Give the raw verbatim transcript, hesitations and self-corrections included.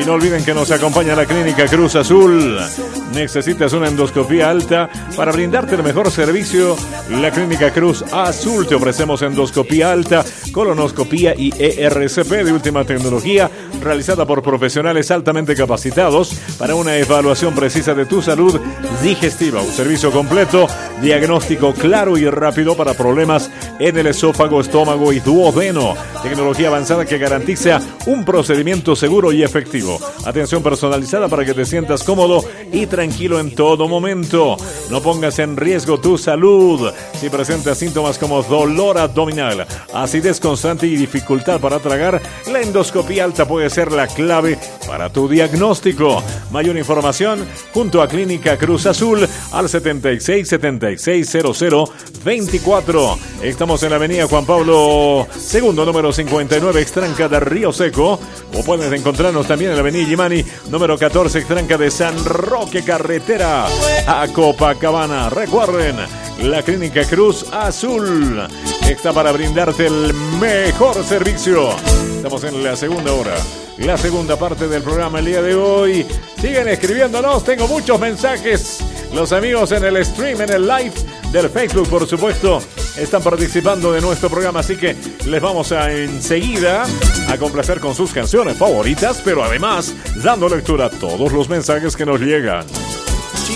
Y no olviden que nos acompaña la Clínica Cruz Azul. ¿Necesitas una endoscopía alta? Para brindarte el mejor servicio, la Clínica Cruz Azul te ofrecemos endoscopía alta, colonoscopía y E R C P de última tecnología, realizada por profesionales altamente capacitados para una evaluación precisa de tu salud digestiva. Un servicio completo, diagnóstico claro y rápido para problemas en el esófago, estómago y duodeno. Tecnología avanzada que garantiza un procedimiento seguro y efectivo. Atención personalizada para que te sientas cómodo y tranquilo en todo momento. No pongas en riesgo tu salud. Si presentas síntomas como dolor abdominal, acidez constante y dificultad para tragar, la endoscopía alta puede ser la clave para tu diagnóstico. Mayor información junto a Clínica Cruz Azul al setenta y seis setenta y seis cero cero veinticuatro. Estamos en la avenida Juan Pablo segundo, número cincuenta y nueve, Extranca de Río Seco. O puedes encontrarnos también en la avenida Yimani, número catorce, Extranca de San Roque, carretera a Copacabana. Recuerden, la Clínica Cruz Azul está para brindarte el mejor servicio. Estamos en la segunda hora, la segunda parte del programa el día de hoy. Siguen escribiéndonos, tengo muchos mensajes. Los amigos en el stream, en el live del Facebook, por supuesto, están participando de nuestro programa, así que les vamos a enseguida a complacer con sus canciones favoritas, pero además dando lectura a todos los mensajes que nos llegan.